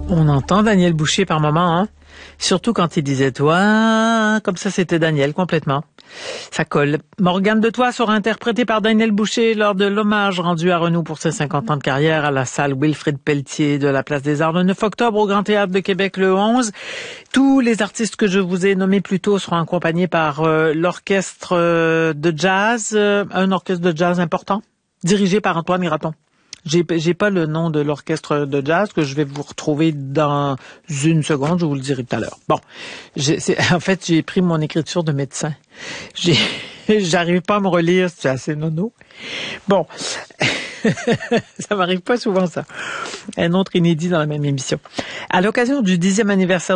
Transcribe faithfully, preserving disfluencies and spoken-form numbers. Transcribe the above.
On entend Daniel Boucher par moment, hein? Surtout quand il disait « toi », comme ça c'était Daniel complètement. Ça colle. Morgane de Toi sera interprétée par Daniel Boucher lors de l'hommage rendu à Renaud pour ses cinquante ans de carrière à la salle Wilfrid Pelletier de la Place des Arts le neuf octobre, au Grand Théâtre de Québec le onze. Tous les artistes que je vous ai nommés plus tôt seront accompagnés par euh, l'orchestre euh, de jazz, euh, un orchestre de jazz important, dirigé par Antoine Graton. J'ai, j'ai pas le nom de l'orchestre de jazz que je vais vous retrouver dans une seconde, je vous le dirai tout à l'heure. Bon, j'ai, c'est, en fait, j'ai pris mon écriture de médecin. J'ai, j'arrive pas à me relire, c'est assez nono. Bon, ça m'arrive pas souvent ça. Un autre inédit dans la même émission. À l'occasion du dixième anniversaire